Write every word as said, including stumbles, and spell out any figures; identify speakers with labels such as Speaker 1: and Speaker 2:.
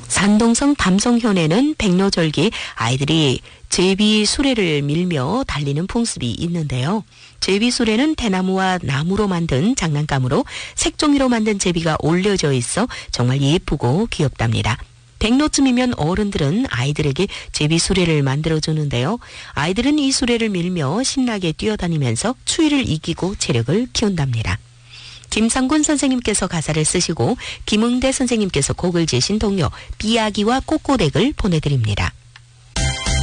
Speaker 1: 산동성 담성현에는 백로절기 아이들이 제비 수레를 밀며 달리는 풍습이 있는데요. 제비 수레는 대나무와 나무로 만든 장난감으로 색종이로 만든 제비가 올려져 있어 정말 예쁘고 귀엽답니다. 백로쯤이면 어른들은 아이들에게 제비 수레를 만들어주는데요. 아이들은 이 수레를 밀며 신나게 뛰어다니면서 추위를 이기고 체력을 키운답니다. 김상군 선생님께서 가사를 쓰시고 김응대 선생님께서 곡을 지신 동요 삐아기와 꼬꼬댁을 보내드립니다.